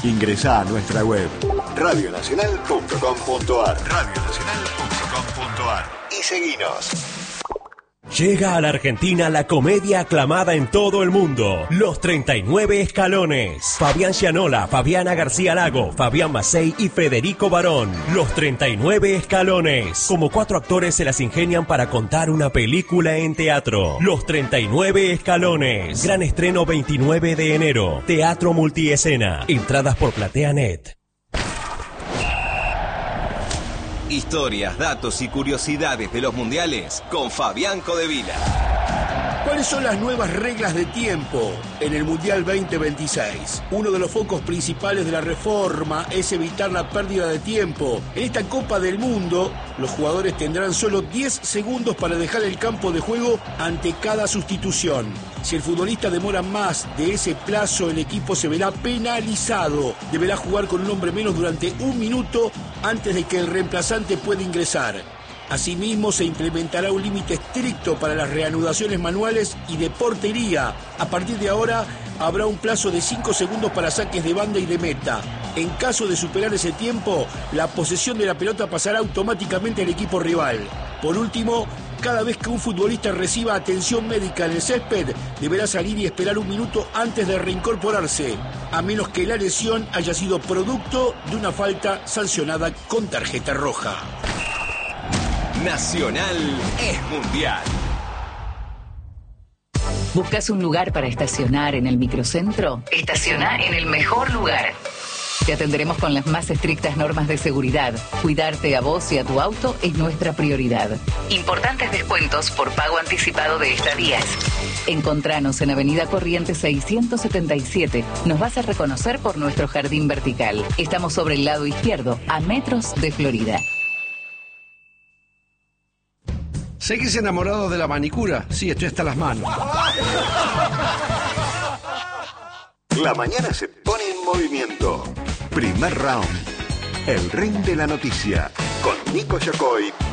Ingresá a nuestra web radionacional.com.ar y seguinos. Llega a la Argentina la comedia aclamada en todo el mundo, Los 39 Escalones. Fabián Gianola, Fabiana García Lago, Fabián Macei y Federico Barón. Los 39 Escalones. Como 4 actores se las ingenian para contar una película en teatro. Los 39 Escalones. Gran estreno 29 de enero. Teatro Multiescena. Entradas por PlateaNet. Historias, datos y curiosidades de los mundiales con Fabián Codevila. ¿Cuáles son las nuevas reglas de tiempo en el Mundial 2026? Uno de los focos principales de la reforma es evitar la pérdida de tiempo. En esta Copa del Mundo, los jugadores tendrán solo 10 segundos para dejar el campo de juego ante cada sustitución. Si el futbolista demora más de ese plazo, el equipo se verá penalizado. Deberá jugar con un hombre menos durante 1 minuto antes de que el reemplazante pueda ingresar. Asimismo, se implementará un límite estricto para las reanudaciones manuales y de portería. A partir de ahora, habrá un plazo de 5 segundos para saques de banda y de meta. En caso de superar ese tiempo, la posesión de la pelota pasará automáticamente al equipo rival. Por último, cada vez que un futbolista reciba atención médica en el césped, deberá salir y esperar 1 minuto antes de reincorporarse, a menos que la lesión haya sido producto de una falta sancionada con tarjeta roja. Nacional es mundial. ¿Buscas un lugar para estacionar en el microcentro? Estaciona en el mejor lugar. Te atenderemos con las más estrictas normas de seguridad. Cuidarte a vos y a tu auto es nuestra prioridad. Importantes descuentos por pago anticipado de estadías. Encontranos en Avenida Corrientes 677. Nos vas a reconocer por nuestro jardín vertical. Estamos sobre el lado izquierdo, a metros de Florida. ¿Seguís enamorado de la manicura? Sí, estoy hasta las manos. La mañana se pone en movimiento. Primer round. El ring de la noticia. Con Nico Yacoy